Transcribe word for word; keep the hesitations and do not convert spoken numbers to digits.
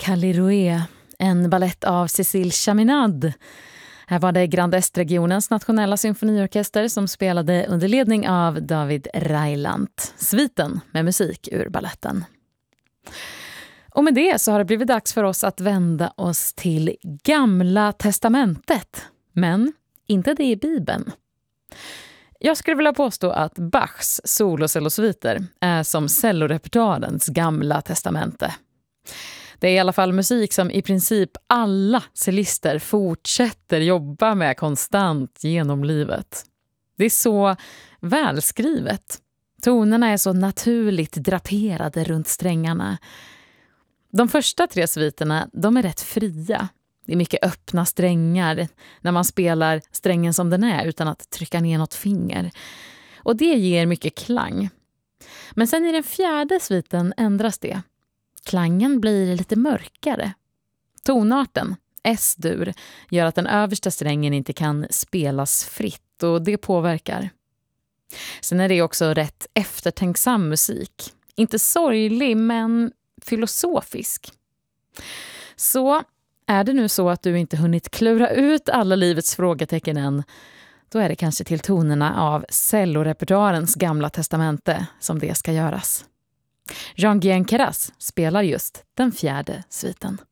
Kaliroé, en ballett av Cécile Chaminade. Här var det Grand Est-regionens nationella symfoniorkester som spelade under ledning av David Reilant. Sviten med musik ur balletten. Och med det så har det blivit dags för oss att vända oss till Gamla testamentet. Men inte det i Bibeln. Jag skulle vilja påstå att Bachs solocellosviter är som cellorepertoarens Gamla testamente. Det är i alla fall musik som i princip alla cellister fortsätter jobba med konstant genom livet. Det är så välskrivet. Tonerna är så naturligt draperade runt strängarna. De första tre sviterna, de är rätt fria. Det är mycket öppna strängar när man spelar strängen som den är utan att trycka ner något finger. Och det ger mycket klang. Men sen i den fjärde sviten ändras det. Klangen blir lite mörkare. Tonarten, S-dur, gör att den översta strängen inte kan spelas fritt och det påverkar. Sen är det också rätt eftertänksam musik. Inte sorglig men filosofisk. Så är det nu så att du inte hunnit klura ut alla livets frågetecken än, då är det kanske till tonerna av cellorepertoarens Gamla testamente som det ska göras. Jean-Guyen Queyras spelar just den fjärde sviten.